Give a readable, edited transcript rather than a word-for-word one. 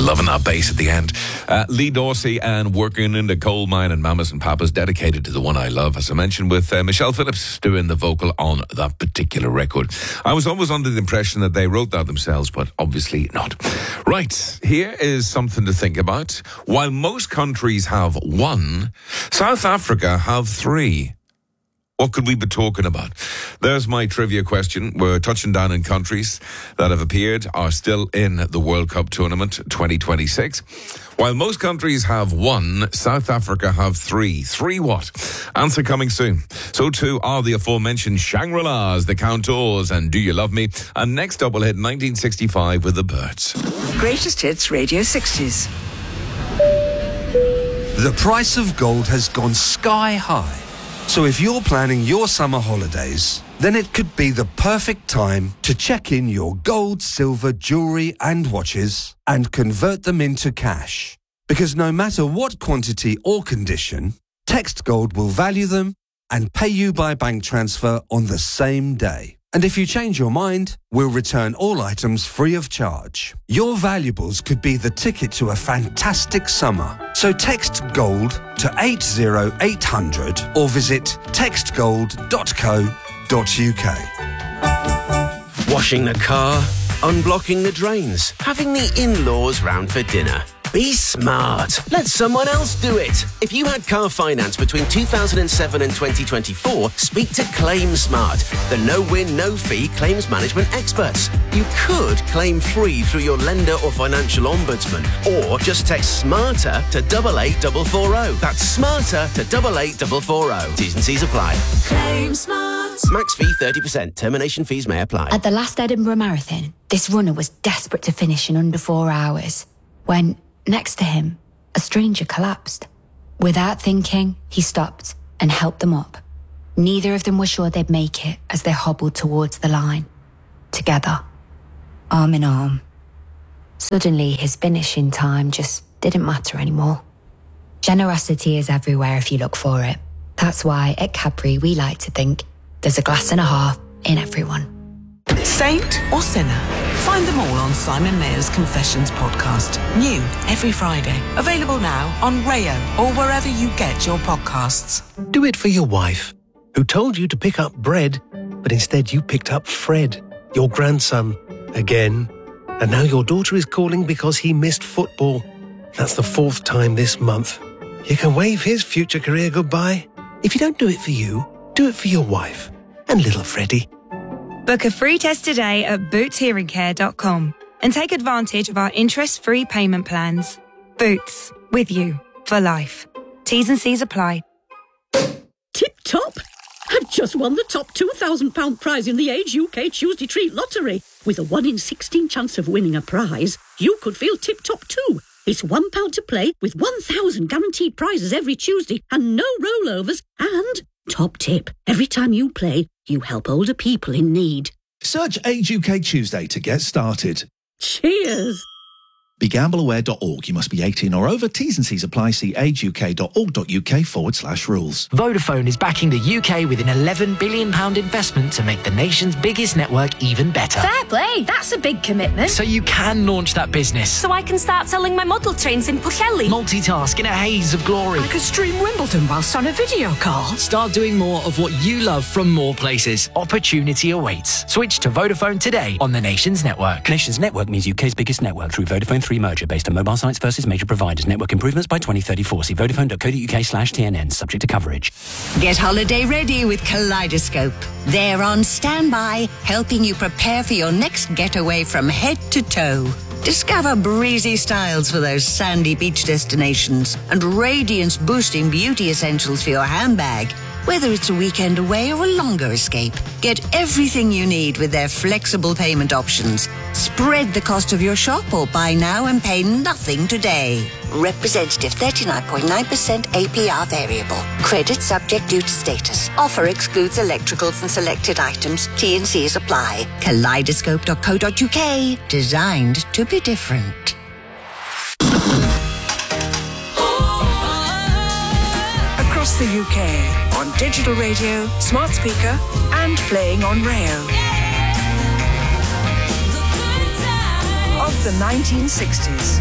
Loving that bass at the end. Lee Dorsey and Working in the Coal Mine and Mamas and Papas, dedicated to the one I love, as I mentioned, with Michelle Phillips doing the vocal on that particular record. I was always under the impression that they wrote that themselves, but obviously not. Right, here is something to think about. While most countries have one, South Africa have three. What could we be talking about? There's my trivia question. We're touching down in countries that have appeared, are still in the World Cup tournament 2026. While most countries have one, South Africa have three. Three what? Answer coming soon. So too are the aforementioned Shangri-Las, the Countors, and Do You Love Me? And next up we'll hit 1965 with the Birds. Greatest Hits Radio 60s. The price of gold has gone sky high. So if you're planning your summer holidays, then it could be the perfect time to check in your gold, silver, jewellery and watches and convert them into cash. Because no matter what quantity or condition, Text Gold will value them and pay you by bank transfer on the same day. And if you change your mind, we'll return all items free of charge. Your valuables could be the ticket to a fantastic summer. So text GOLD to 80800 or visit textgold.co.uk. Washing the car, unblocking the drains, having the in-laws round for dinner. Be smart. Let someone else do it. If you had car finance between 2007 and 2024, speak to Claim Smart, the no-win, no-fee claims management experts. You could claim free through your lender or financial ombudsman, or just text SMARTER to 88440. That's SMARTER to 88440. T's and C's apply. Claim Smart. Max fee 30%. Termination fees may apply. At the last Edinburgh Marathon, this runner was desperate to finish in under 4 hours when, next to him, a stranger collapsed. Without thinking, he stopped and helped them up. Neither of them were sure they'd make it as they hobbled towards the line. Together, arm in arm. Suddenly, his finishing time just didn't matter anymore. Generosity is everywhere if you look for it. That's why at Cadbury we like to think there's a glass and a half in everyone. Saint or sinner? Find them all on Simon Mayer's Confessions podcast. New every Friday. Available now on Rayo or wherever you get your podcasts. Do it for your wife, who told you to pick up bread, but instead you picked up Fred, your grandson, again. And now your daughter is calling because he missed football. That's the 4th time this month. You can wave his future career goodbye. If you don't do it for you, do it for your wife and little Freddie. Book a free test today at bootshearingcare.com and take advantage of our interest-free payment plans. Boots, with you for life. T's and C's apply. Tip top! I've just won the top £2,000 prize in the Age UK Tuesday Treat Lottery. With a 1 in 16 chance of winning a prize, you could feel tip top too. It's £1 to play with 1,000 guaranteed prizes every Tuesday and no rollovers. And top tip, every time you play, you help older people in need. Search Age UK Tuesday to get started. Cheers! BeGambleAware.org. You must be 18 or over. T's and C's apply. See ageuk.org.uk/rules. Vodafone is backing the UK with an £11 billion investment to make the nation's biggest network even better. Fair play. That's a big commitment. So you can launch that business. So I can start selling my model trains in Pwllheli. Multitask in a haze of glory. I could stream Wimbledon whilst on a video call. Start doing more of what you love from more places. Opportunity awaits. Switch to Vodafone today on the nation's network. Nation's network means UK's biggest network through Vodafone 3 merger based on mobile sites versus major providers. Network improvements by 2034. See vodafone.co.uk/TNN. Subject to coverage. Get holiday ready with Kaleidoscope. They're on standby, helping you prepare for your next getaway from head to toe. Discover breezy styles for those sandy beach destinations and radiance-boosting beauty essentials for your handbag. Whether it's a weekend away or a longer escape, get everything you need with their flexible payment options. Spread the cost of your shop or buy now and pay nothing today. Representative 39.9% APR variable. Credit subject due to status. Offer excludes electricals and selected items. T&Cs apply. Kaleidoscope.co.uk. Designed to be different. Across the UK, on digital radio, smart speaker, and playing on Rayo. Of the 1960s.